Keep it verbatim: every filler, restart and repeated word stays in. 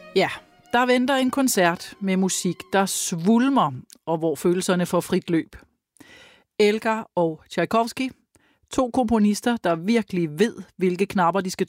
Ja, der venter en koncert med musik, der svulmer, og hvor følelserne får frit løb. Elgar og Tchaikovsky, to komponister, der virkelig ved, hvilke knapper de skal